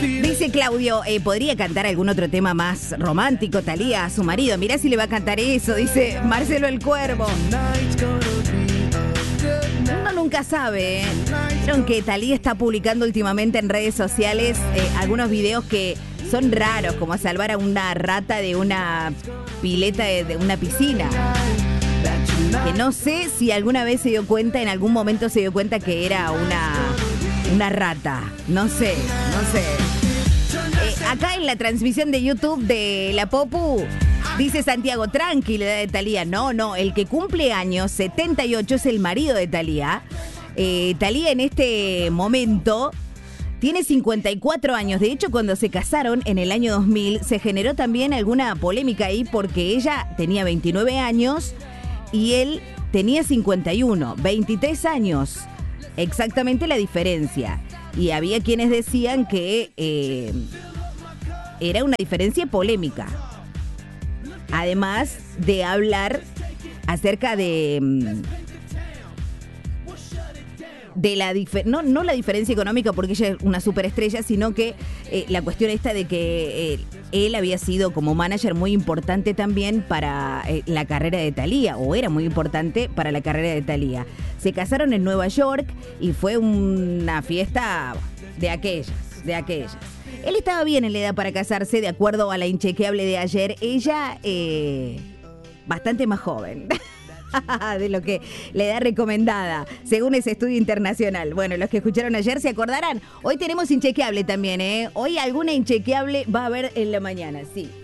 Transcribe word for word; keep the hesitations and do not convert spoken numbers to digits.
Dice Claudio, eh, ¿podría cantar algún otro tema más romántico, Thalía, a su marido? Mirá si le va a cantar eso, dice Marcelo el Cuervo. Uno nunca sabe, ¿eh? Vieron que Thalía está publicando últimamente en redes sociales eh, algunos videos que son raros, como salvar a una rata de una pileta de, de una piscina. Que no sé si alguna vez se dio cuenta, en algún momento se dio cuenta que era una, una rata. No sé, no sé. Eh, acá en la transmisión de YouTube de La Popu, dice Santiago, tranqui, la edad de Thalía. No, no, el que cumple años, setenta y ocho, es el marido de Thalía. Eh, Thalía en este momento tiene cincuenta y cuatro años. De hecho, cuando se casaron en el año dos mil, se generó también alguna polémica ahí porque ella tenía veintinueve años y él tenía cincuenta y uno, veintitrés años. Exactamente la diferencia. Y había quienes decían que eh, era una diferencia polémica. Además de hablar acerca de... de la dif- no, no la diferencia económica porque ella es una superestrella, sino que eh, la cuestión esta de que eh, él había sido como manager muy importante también para eh, la carrera de Thalía, o era muy importante para la carrera de Thalía. Se casaron en Nueva York y fue una fiesta de aquellas, de aquellas. Él estaba bien en la edad para casarse, de acuerdo a la inchequeable de ayer. Ella, eh, bastante más joven de lo que la edad recomendada, según ese estudio internacional. Bueno, los que escucharon ayer se acordarán. Hoy tenemos inchequeable también, ¿eh? Hoy alguna inchequeable va a haber en la mañana, sí.